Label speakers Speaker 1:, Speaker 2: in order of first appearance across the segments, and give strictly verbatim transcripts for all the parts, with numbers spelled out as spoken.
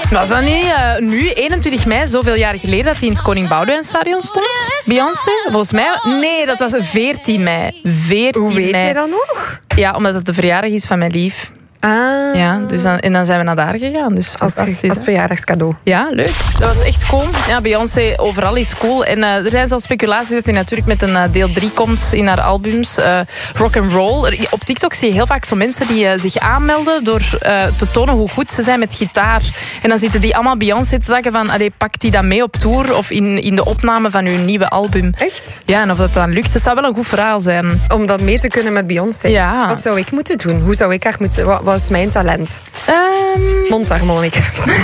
Speaker 1: Was dat niet uh, nu, eenentwintig mei, zoveel jaar geleden... dat hij in het Koning Boudewijnstadion stond? Beyoncé? Volgens mij... Nee, dat was veertien mei. veertien
Speaker 2: Hoe weet
Speaker 1: mei.
Speaker 2: je dat nog?
Speaker 1: Ja, omdat het de verjaardag is van mijn lief.
Speaker 2: Ah.
Speaker 1: Ja, dus dan, en dan zijn we naar daar gegaan. Dus
Speaker 2: als,
Speaker 1: fantastisch.
Speaker 2: Als verjaardagscadeau.
Speaker 1: Ja, leuk. Dat was echt cool. Ja, Beyoncé overal is cool. En uh, er zijn zelfs speculaties dat hij natuurlijk met een uh, deel drie komt in haar albums. Uh, rock and roll. Op TikTok zie je heel vaak zo mensen die uh, zich aanmelden door uh, te tonen hoe goed ze zijn met gitaar. En dan zitten die allemaal Beyoncé te denken van, allee, pak die dan mee op tour of in, in de opname van hun nieuwe album.
Speaker 2: Echt?
Speaker 1: Ja, en of dat dan lukt, het zou wel een goed verhaal zijn.
Speaker 2: Om dat mee te kunnen met Beyoncé.
Speaker 1: Ja.
Speaker 2: Wat zou ik moeten doen? Hoe zou ik haar moeten... Wat, wat is mijn talent?
Speaker 1: Um...
Speaker 2: Mondharmonica.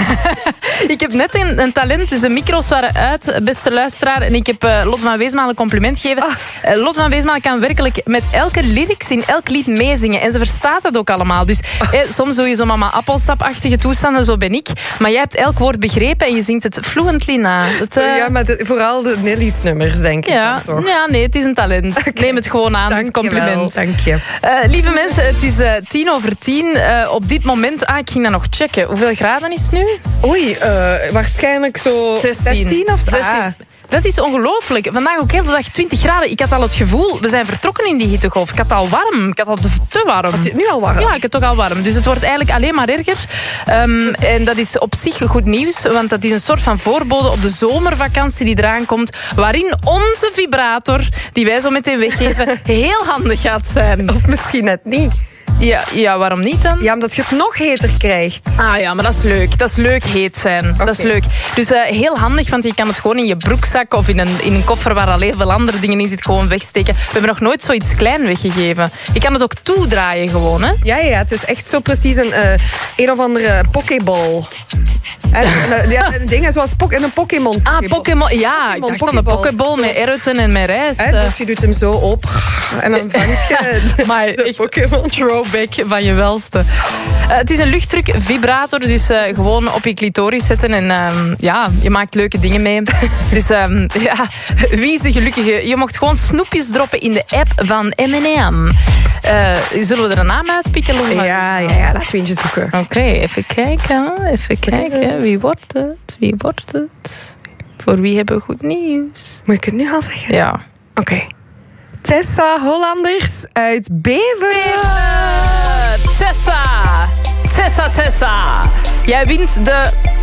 Speaker 1: Ik heb net een, een talent, dus de micro's waren uit, beste luisteraar. En ik heb uh, Lotte van Weesmaal een compliment gegeven.
Speaker 2: Oh.
Speaker 1: Uh, Lotte van Weesmaal kan werkelijk met elke lyrics in elk lied meezingen. En ze verstaat het ook allemaal. Dus oh. eh, soms doe je zo mama appelsapachtige toestanden, zo ben ik. Maar jij hebt elk woord begrepen en je zingt het fluently na. Het, uh...
Speaker 2: Ja, maar de, vooral de Nelly's nummers, denk ik.
Speaker 1: Ja,
Speaker 2: dan toch?
Speaker 1: Ja, nee, het is een talent. Okay. Neem het gewoon aan,
Speaker 2: Dank
Speaker 1: het compliment.
Speaker 2: Je wel, dank je.
Speaker 1: Uh, lieve mensen, het is uh, tien over tien. Uh, op dit moment, ah, ik ging dat nog checken. Hoeveel graden is het nu?
Speaker 2: Oei, uh, waarschijnlijk zo
Speaker 1: zestien.
Speaker 2: zestien of zo.
Speaker 1: zestien. Dat is ongelooflijk. Vandaag ook heel de dag twintig graden. Ik had al het gevoel, we zijn vertrokken in die hittegolf. Ik had al warm. Ik had al te warm.
Speaker 2: Had je het nu al warm?
Speaker 1: Ja, ik had toch al warm. Dus het wordt eigenlijk alleen maar erger. Um, en dat is op zich goed nieuws. Want dat is een soort van voorbode op de zomervakantie die eraan komt. Waarin onze vibrator, die wij zo meteen weggeven, heel handig gaat zijn.
Speaker 2: Of misschien net niet.
Speaker 1: Ja, ja, waarom niet dan?
Speaker 2: Ja, omdat je het nog heter krijgt.
Speaker 1: Ah ja, maar dat is leuk. Dat is leuk heet zijn. Okay. Dat is leuk. Dus uh, heel handig, want je kan het gewoon in je broekzak of in een, in een koffer waar al heel veel andere dingen in zit gewoon wegsteken. We hebben nog nooit zoiets klein weggegeven. Je kan het ook toedraaien gewoon, hè?
Speaker 2: Ja, ja, het is echt zo precies een, uh, een of andere pokeball. En, en, ja, dingen zoals po- een Pokémon.
Speaker 1: Ah, Pokémon. Ja, Pokémon, ik dacht van de Pokeball met erwten en met rijst.
Speaker 2: He, dus je doet hem zo op en dan vangt je
Speaker 1: maar
Speaker 2: de Pokémon.
Speaker 1: Throwback van je welste. Uh, het is een luchtdruk vibrator, dus uh, gewoon op je clitoris zetten en uh, ja, je maakt leuke dingen mee. Dus um, ja, wie is de gelukkige? Je mocht gewoon snoepjes droppen in de app van M en M. Uh, zullen we er een naam uitpikken?
Speaker 2: Ja, ja, ja, laten we eentje zoeken.
Speaker 1: Oké, okay, even kijken. Even kijken. Wie wordt het? Wie wordt het? Voor wie hebben we goed nieuws?
Speaker 2: Moet ik het nu al zeggen?
Speaker 1: Ja.
Speaker 2: Oké. Okay. Tessa Hollanders uit Beveren.
Speaker 1: Tessa. Tessa, Tessa. Jij wint de...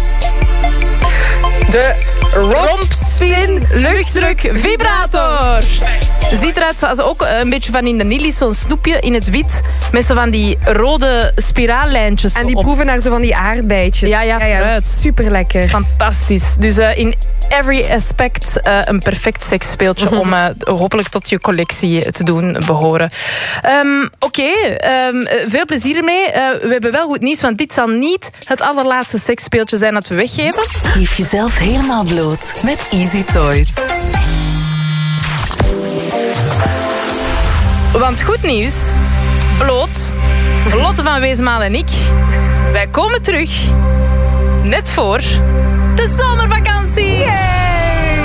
Speaker 2: De
Speaker 1: Rompspin luchtdruk vibrator. Ziet eruit zoals ook een beetje van in de Nillies, zo'n snoepje in het wit. Met zo van die rode spiraallijntjes.
Speaker 2: En die
Speaker 1: op.
Speaker 2: proeven naar zo van die aardbeidjes.
Speaker 1: Ja, ja,
Speaker 2: ja, ja super lekker.
Speaker 1: Fantastisch. Dus uh, in every aspect uh, een perfect seksspeeltje mm-hmm. om uh, hopelijk tot je collectie te doen behoren. Um, Oké, okay, um, veel plezier ermee. Uh, we hebben wel goed nieuws, want dit zal niet het allerlaatste seksspeeltje zijn dat we weggeven.
Speaker 3: Geef jezelf helemaal bloot met Easy Toys.
Speaker 1: Want goed nieuws, bloot, Lotte van Weesmaal en ik, wij komen terug, net voor de zomervakantie.
Speaker 2: Yay!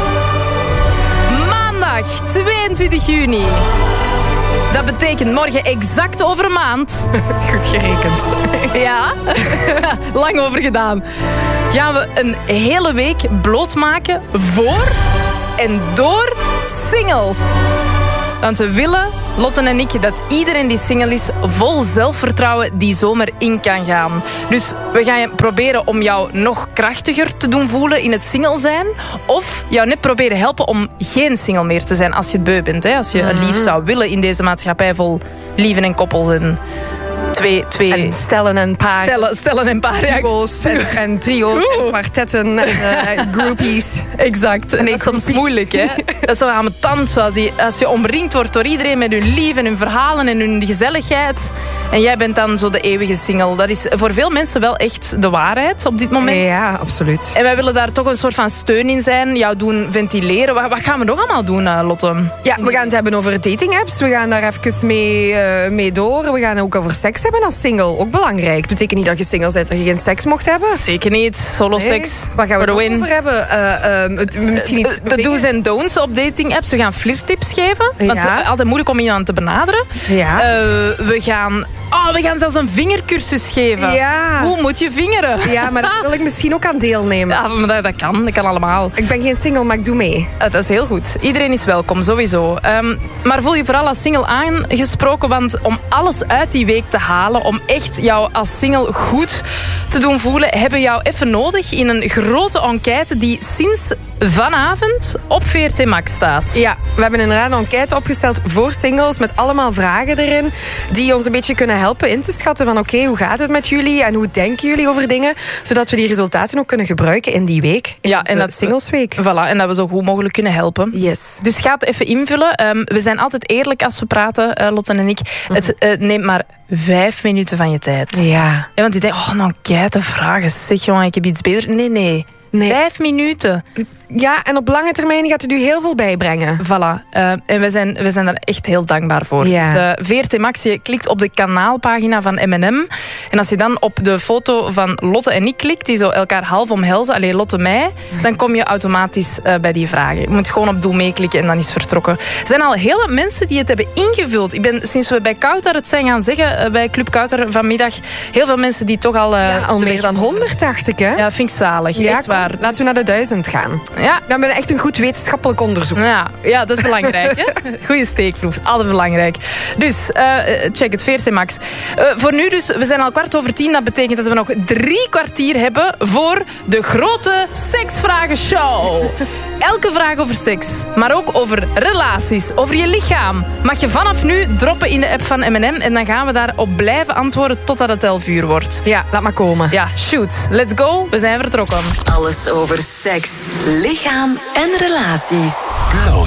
Speaker 1: Maandag tweeëntwintig juni. Dat betekent morgen exact over een maand.
Speaker 2: Goed gerekend.
Speaker 1: Ja, lang over gedaan. Gaan we een hele week blootmaken voor en door singles. Want we willen, Lotte en ik, dat iedereen die single is vol zelfvertrouwen die zomer in kan gaan. Dus we gaan proberen om jou nog krachtiger te doen voelen in het single zijn. Of jou net proberen helpen om geen single meer te zijn als je het beu bent. Hè? Als je een lief zou willen in deze maatschappij vol lieven en koppels en... Twee, twee
Speaker 2: en stellen en paar.
Speaker 1: Stellen, stellen en paar.
Speaker 2: Duo's en, en trio's Oeh. en kwartetten en uh, groupies.
Speaker 1: Exact. En
Speaker 2: nee,
Speaker 1: dat is soms moeilijk, hè. Dat is zo aan mijn tand. Zoals die, als je omringd wordt door iedereen met hun lief en hun verhalen en hun gezelligheid. En jij bent dan zo de eeuwige single. Dat is voor veel mensen wel echt de waarheid op dit moment.
Speaker 2: Ja, absoluut.
Speaker 1: En wij willen daar toch een soort van steun in zijn. Jou doen ventileren. Wat, wat gaan we nog allemaal doen, uh, Lotte?
Speaker 2: Ja, we gaan het hebben over dating apps. We gaan daar even mee, uh, mee door. We gaan ook over seks hebben als single. Ook belangrijk. Dat betekent niet dat je single bent dat je geen seks mocht hebben.
Speaker 1: Zeker niet. Solo
Speaker 2: nee.
Speaker 1: seks.
Speaker 2: Wat gaan we er
Speaker 1: over
Speaker 2: hebben? Uh, um, het, misschien iets
Speaker 1: de do's en don'ts op dating apps. We gaan flirttips geven. Want
Speaker 2: ja.
Speaker 1: het is altijd moeilijk om iemand te benaderen.
Speaker 2: Ja.
Speaker 1: Uh, we gaan Oh, we gaan zelfs een vingercursus geven.
Speaker 2: Ja.
Speaker 1: Hoe moet je vingeren?
Speaker 2: Ja, maar daar wil ik misschien ook aan deelnemen.
Speaker 1: Ja, maar dat, dat kan. Dat kan allemaal.
Speaker 2: Ik ben geen single, maar ik doe mee.
Speaker 1: Uh, dat is heel goed. Iedereen is welkom, sowieso. Um, maar voel je vooral als single aangesproken, want om alles uit die week te halen, om echt jou als single goed te doen voelen, hebben we jou even nodig in een grote enquête die sinds vanavond op V R T Max staat.
Speaker 2: Ja, we hebben inderdaad een enquête opgesteld voor singles met allemaal vragen erin die ons een beetje kunnen helpen in te schatten van oké, okay, hoe gaat het met jullie en hoe denken jullie over dingen, zodat we die resultaten ook kunnen gebruiken in die week. In
Speaker 1: ja, en dat
Speaker 2: singlesweek.
Speaker 1: Voilà, en dat we zo goed mogelijk kunnen helpen.
Speaker 2: Yes.
Speaker 1: Dus ga het even invullen. Um, we zijn altijd eerlijk als we praten, uh, Lotte en ik. Mm-hmm. Het uh, neemt maar vijf minuten van je tijd.
Speaker 2: Ja.
Speaker 1: ja want die denkt, oh, een enquête vragen. Zeg jongen, ik heb iets beter. Nee, nee. Nee. Vijf minuten.
Speaker 2: Ja, en op lange termijn gaat het u heel veel bijbrengen.
Speaker 1: Voilà. Uh, en we zijn, we zijn daar echt heel dankbaar voor.
Speaker 2: Ja.
Speaker 1: Dus, uh, V R T Max, je klikt op de kanaalpagina van M en M. En als je dan op de foto van Lotte en ik klikt, die zo elkaar half omhelzen, alleen Lotte mij, dan kom je automatisch uh, bij die vragen. Je moet gewoon op doe meeklikken en dan is het vertrokken. Er zijn al heel wat mensen die het hebben ingevuld. Ik ben sinds we bij Kouter het zijn gaan zeggen, uh, bij Club Kouter vanmiddag, heel veel mensen die toch al... Uh,
Speaker 2: ja, al meer dan honderd, dacht ik, hè?
Speaker 1: Ja, vind ik zalig.
Speaker 2: Ja,
Speaker 1: echt waar.
Speaker 2: Laten we naar de duizend gaan.
Speaker 1: Ja.
Speaker 2: We hebben echt een goed wetenschappelijk onderzoek.
Speaker 1: Ja, ja, dat is belangrijk. Hè? Goeie steekproef, altijd belangrijk. Dus uh, check het, V R T Max. Uh, voor nu dus, we zijn al kwart over tien. Dat betekent dat we nog drie kwartier hebben voor de grote seksvragen-show. Elke vraag over seks, maar ook over relaties, over je lichaam, mag je vanaf nu droppen in de app van M en M en dan gaan we daarop blijven antwoorden totdat het elf uur wordt.
Speaker 2: Ja, laat maar komen.
Speaker 1: Ja, shoot. Let's go. We zijn vertrokken.
Speaker 3: Alles over seks, lichaam en relaties.
Speaker 4: Bloot.